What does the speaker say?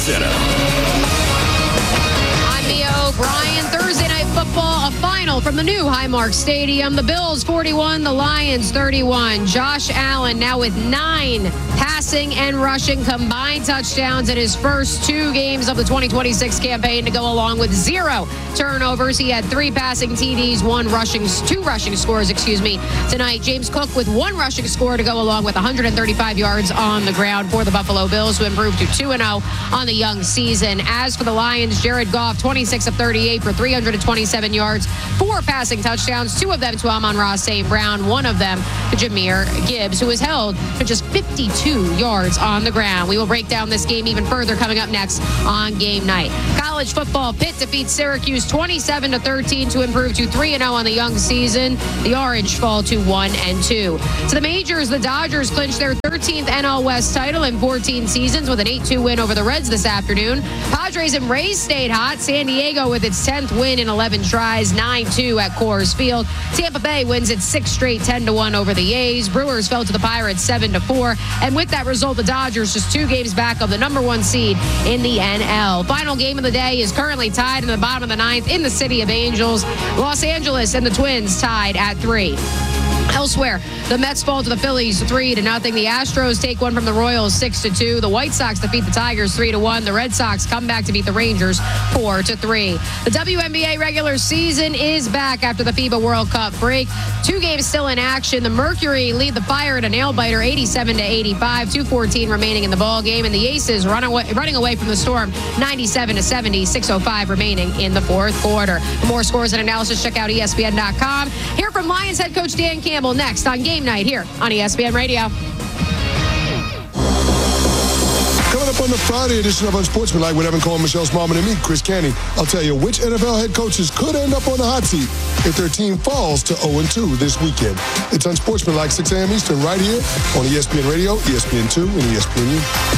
Center. I'm Mia O'Brien. Thursday Night Football, a final from the new Highmark Stadium. The Bills 41, the Lions 31. Josh Allen now with 9 passing and rushing combined touchdowns in his first 2 games of the 2026 campaign to go along with 0 turnovers. He had 3 passing TDs, 2 rushing scores, tonight. James Cook with 1 rushing score to go along with 135 yards on the ground for the Buffalo Bills, who improved to 2-0 on the young season. As for the Lions, Jared Goff, 26 of 38 for 327 yards, 4 passing touchdowns, 2 of them to Amon-Ra St. Brown, 1 of them to Jahmyr Gibbs, who was held for just 52 yards on the ground. We will break down this game even further coming up next on Game Night. College football, Pitt defeats Syracuse 27-13 to improve to 3-0 on the young season. The Orange fall to 1-2. To the majors, the Dodgers clinched their 13th NL West title in 14 seasons with an 8-2 win over the Reds this afternoon. Padres and Rays stayed hot. San Diego with its 10th win in 11 tries, 9-2 at Coors Field. Tampa Bay wins its 6th straight 10-1 over the A's. Brewers fell to the Pirates 7-4. And with that result, the Dodgers just 2 games back of the number 1 seed in the NL. Final game of the day is currently tied in the bottom of the 9th in the City of Angels. Los Angeles and the Twins tied at 3. Elsewhere, the Mets fall to the Phillies 3-0. The Astros take one from the Royals 6-2. The White Sox defeat the Tigers 3-1. The Red Sox come back to beat the Rangers 4-3. The WNBA regular season is back after the FIBA World Cup break. 2 games still in action. The Mercury lead the Fire at a nail-biter 87-85. 2:14 remaining in the ball game. And the Aces running away from the Storm 97-70. 6:05 remaining in the 4th quarter. For more scores and analysis, check out ESPN.com. Hear from Lions head coach Dan Campbell next on Game Night here on ESPN Radio. Coming up on the Friday edition of Unsportsmanlike with Evan Cohen, Michelle Smallman, and me, Chris Canty, I'll tell you which NFL head coaches could end up on the hot seat if their team falls to 0-2 this weekend. It's Unsportsmanlike, 6 a.m. Eastern, right here on ESPN Radio, ESPN2, and ESPNU.